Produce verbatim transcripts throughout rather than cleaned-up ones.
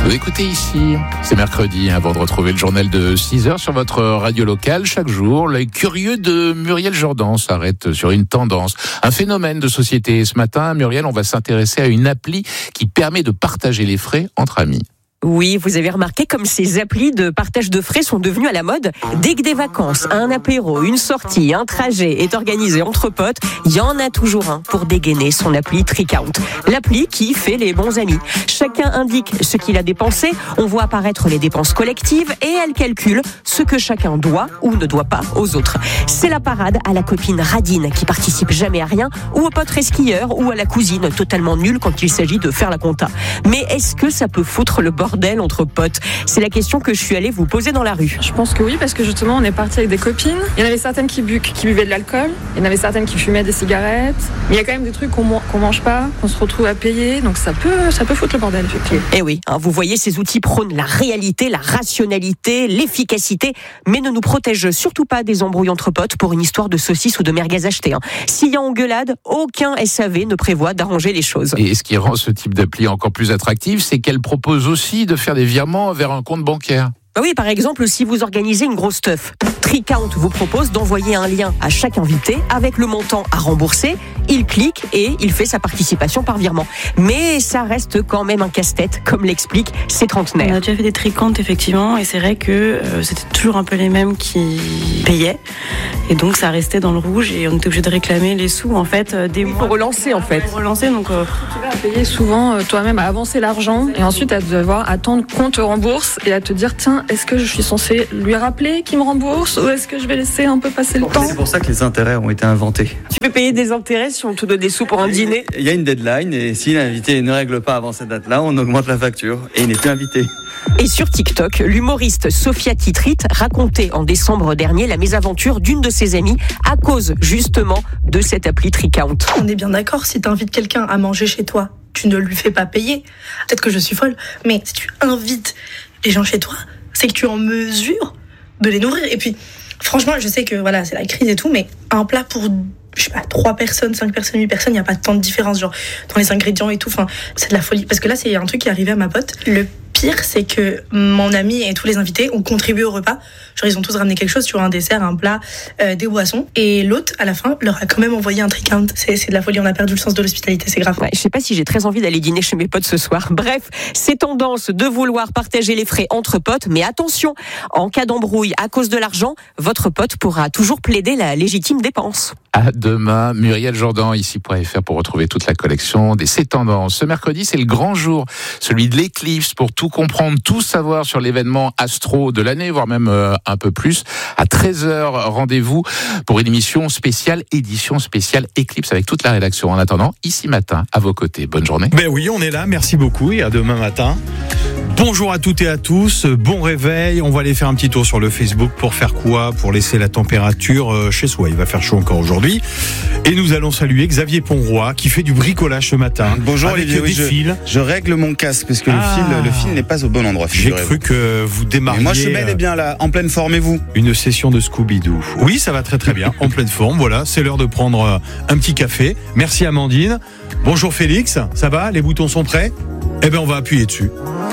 Vous écoutez ici, c'est mercredi, avant de retrouver le journal de six heures sur votre radio locale. Chaque jour, l'œil curieux de Muriel Jourdan s'arrête sur une tendance, un phénomène de société. Ce matin, Muriel, on va s'intéresser à une appli qui permet de partager les frais entre amis. Oui, vous avez remarqué comme ces applis de partage de frais sont devenues à la mode. Dès que des vacances, un apéro, une sortie, un trajet est organisé entre potes, il y en a toujours un pour dégainer son appli Tricount. L'appli qui fait les bons amis. Chacun indique ce qu'il a dépensé, on voit apparaître les dépenses collectives et elle calcule ce que chacun doit ou ne doit pas aux autres. C'est la parade à la copine radine qui participe jamais à rien, ou au pote resquilleur, ou à la cousine totalement nulle quand il s'agit de faire la compta. Mais est-ce que ça peut foutre le bordel entre potes? C'est la question que je suis allée vous poser dans la rue. Je pense que oui, parce que justement on est parti avec des copines. Il y en avait certaines qui, bu- qui buvaient de l'alcool, il y en avait certaines qui fumaient des cigarettes. Mais il y a quand même des trucs qu'on, man- qu'on mange pas, qu'on se retrouve à payer, donc ça peut, ça peut foutre le bordel effectivement. Et oui, hein, vous voyez, ces outils prônent la réalité, la rationalité, l'efficacité, mais ne nous protègent surtout pas des embrouilles entre potes pour une histoire de saucisses ou de merguez achetées. Hein. S'il y a engueulade, aucun S A V ne prévoit d'arranger les choses. Et ce qui rend ce type d'appli encore plus attractif, c'est qu'elle propose aussi de faire des virements vers un compte bancaire. Oui, par exemple, si vous organisez une grosse teuf, Tricount vous propose d'envoyer un lien à chaque invité avec le montant à rembourser. Il clique et il fait sa participation par virement. Mais ça reste quand même un casse-tête, comme l'expliquent ces trentenaires. On a déjà fait des Tricount, effectivement, et c'est vrai que euh, c'était toujours un peu les mêmes qui payaient. Et donc, ça restait dans le rouge et on était obligé de réclamer les sous, en fait, euh, des mois. Pour relancer, en fait. Pour relancer, donc... Euh... Tu vas payer souvent euh, toi-même à avancer l'argent et ensuite à devoir attendre qu'on te rembourse et à te dire, tiens, est-ce que je suis censé lui rappeler qu'il me rembourse ou est-ce que je vais laisser un peu passer le temps? C'est pour ça que les intérêts ont été inventés. Tu peux payer des intérêts si on te donne des sous pour un dîner? Il y a une deadline et si l'invité ne règle pas avant cette date-là, on augmente la facture et il n'est plus invité. Et sur TikTok, l'humoriste Sophia Titrit racontait en décembre dernier la mésaventure d'une de ses amies à cause justement de cette appli Tricount. On est bien d'accord, si t'invites quelqu'un à manger chez toi, tu ne lui fais pas payer. Peut-être que je suis folle, mais si tu invites les gens chez toi, c'est que tu es en mesure de les nourrir. Et puis, franchement, je sais que voilà, c'est la crise et tout, mais un plat pour, je sais pas, trois personnes, cinq personnes, huit personnes, il n'y a pas tant de différence, genre, dans les ingrédients et tout. Enfin, c'est de la folie. Parce que là, c'est un truc qui est arrivé à ma pote. Le pire, c'est que mon ami et tous les invités ont contribué au repas. Genre, ils ont tous ramené quelque chose, tu vois, un dessert, un plat, euh, des boissons. Et l'autre, à la fin, leur a quand même envoyé un Tricount. C'est, c'est de la folie, on a perdu le sens de l'hospitalité, c'est grave. Ouais, je sais pas si j'ai très envie d'aller dîner chez mes potes ce soir. Bref, c'est tendance de vouloir partager les frais entre potes, mais attention, en cas d'embrouille à cause de l'argent, votre pote pourra toujours plaider la légitime dépense. À demain, Muriel Jourdan, ici point F R pour retrouver toute la collection des C'est Tendances. Ce mercredi, c'est le grand jour, celui de l'éclipse, pour tout comprendre, tout savoir sur l'événement astro de l'année, voire même euh, un peu plus. À treize heures, rendez-vous pour une émission spéciale, édition spéciale éclipse avec toute la rédaction. En attendant, ici matin, à vos côtés. Bonne journée. Ben oui, on est là, merci beaucoup et à demain matin. Bonjour à toutes et à tous, bon réveil. On va aller faire un petit tour sur le Facebook pour faire quoi? Pour laisser la température chez soi. Il va faire chaud encore aujourd'hui. Et nous allons saluer Xavier Ponroy qui fait du bricolage ce matin. Bonjour avec Olivier, des oui, je, fils. je règle mon casque parce que Ah. le fil, le fil n'est pas au bon endroit. J'ai cru que vous démarriez. Mais moi je suis bel et bien là, en pleine forme, et vous? Une session de Scooby-Doo. Oui, ça va très très bien, en pleine forme. Voilà, c'est l'heure de prendre un petit café. Merci Amandine. Bonjour Félix, ça va? Les boutons sont prêts? Eh bien on va appuyer dessus.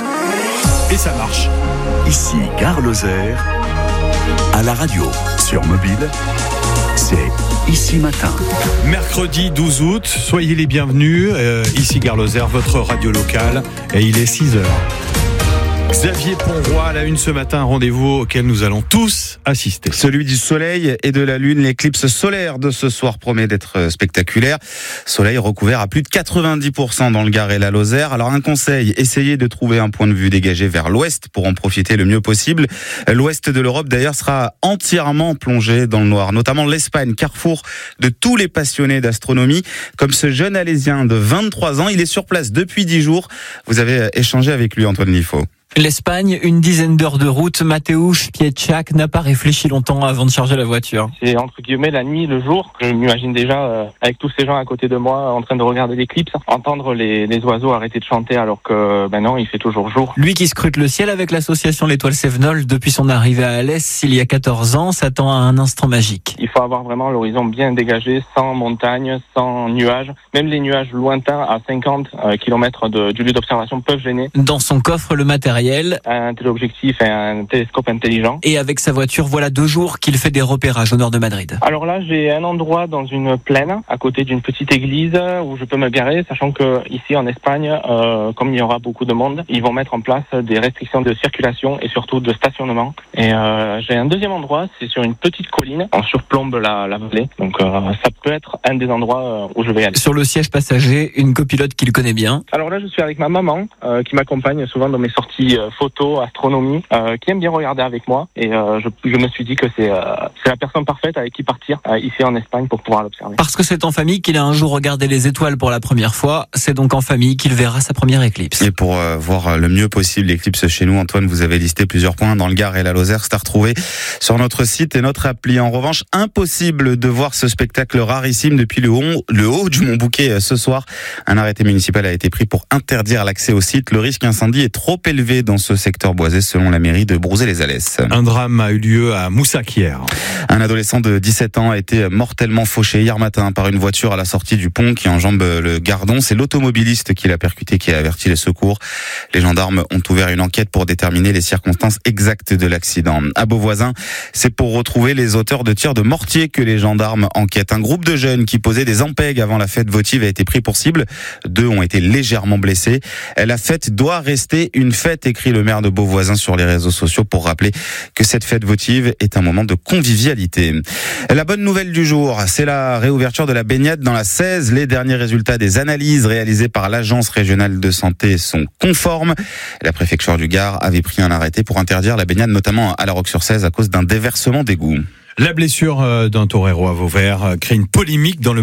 Et ça marche. Ici Gare Lozère, à la radio, sur mobile, c'est Ici Matin. Mercredi douze août, soyez les bienvenus. Euh, ici Gare Lozère, votre radio locale, et il est six heures. Xavier Ponroy à la une ce matin, un rendez-vous auquel nous allons tous assister. Celui du soleil et de la lune, l'éclipse solaire de ce soir promet d'être spectaculaire. Soleil recouvert à plus de quatre-vingt-dix pour cent dans le Gard et la Lozère. Alors un conseil, essayez de trouver un point de vue dégagé vers l'ouest pour en profiter le mieux possible. L'ouest de l'Europe d'ailleurs sera entièrement plongé dans le noir, notamment l'Espagne, carrefour de tous les passionnés d'astronomie, comme ce jeune Alésien de vingt-trois ans. Il est sur place depuis dix jours. Vous avez échangé avec lui, Antoine Liffaut. L'Espagne, une dizaine d'heures de route. Mateusz Pietschak n'a pas réfléchi longtemps avant de charger la voiture. C'est entre guillemets la nuit, le jour. Je m'imagine déjà euh, avec tous ces gens à côté de moi en train de regarder l'éclipse, entendre les, les oiseaux arrêter de chanter alors que ben non, il fait toujours jour. Lui qui scrute le ciel avec l'association L'Étoile Sévenol depuis son arrivée à Alès il y a quatorze ans, s'attend à un instant magique. Il faut avoir vraiment l'horizon bien dégagé, sans montagne, sans nuages. Même les nuages lointains à cinquante kilomètres de, du lieu d'observation peuvent gêner. Dans son coffre, le matériel. Un téléobjectif et un télescope intelligent. Et avec sa voiture, voilà deux jours qu'il fait des repérages au nord de Madrid. Alors là, j'ai un endroit dans une plaine, à côté d'une petite église, où je peux me garer, sachant que ici en Espagne, euh, comme il y aura beaucoup de monde, ils vont mettre en place des restrictions de circulation et surtout de stationnement. Et euh, j'ai un deuxième endroit, c'est sur une petite colline, on surplombe la, la vallée. Donc euh, ça peut être un des endroits où je vais aller. Sur le siège passager, une copilote qu'il connaît bien. Alors là, je suis avec ma maman, euh, qui m'accompagne souvent dans mes sorties photo, astronomie, euh, qui aime bien regarder avec moi. Et euh, je, je me suis dit que c'est, euh, c'est la personne parfaite avec qui partir euh, ici en Espagne pour pouvoir l'observer. Parce que c'est en famille qu'il a un jour regardé les étoiles pour la première fois. C'est donc en famille qu'il verra sa première éclipse. Et pour euh, voir le mieux possible l'éclipse chez nous, Antoine, vous avez listé plusieurs points dans le Gard et la Lozère. C'est à retrouver sur notre site et notre appli. En revanche, impossible de voir ce spectacle rarissime depuis le haut, le haut du Mont Bouquet ce soir. Un arrêté municipal a été pris pour interdire l'accès au site. Le risque incendie est trop élevé dans ce secteur boisé selon la mairie de Brouzé-les-Alès. Un drame a eu lieu à Moussac hier. Un adolescent de dix-sept ans a été mortellement fauché hier matin par une voiture à la sortie du pont qui enjambe le Gardon. C'est l'automobiliste qui l'a percuté qui a averti les secours. Les gendarmes ont ouvert une enquête pour déterminer les circonstances exactes de l'accident. À Beauvoisin, c'est pour retrouver les auteurs de tirs de mortier que les gendarmes enquêtent. Un groupe de jeunes qui posaient des ampègues avant la fête votive a été pris pour cible. Deux ont été légèrement blessés. La fête doit rester une fête, écrit le maire de Beauvoisin sur les réseaux sociaux pour rappeler que cette fête votive est un moment de convivialité. La bonne nouvelle du jour, c'est la réouverture de la baignade dans la seize. Les derniers résultats des analyses réalisées par l'Agence régionale de santé sont conformes. La préfecture du Gard avait pris un arrêté pour interdire la baignade, notamment à la Roque-sur-Seize à cause d'un déversement d'égout. La blessure d'un torero à Vauvert crée une polémique dans le